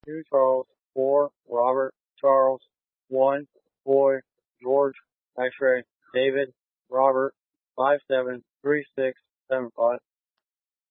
2 Charles, 4 Robert, Charles, 1 Boy, George, X-ray, David, Robert, 573675.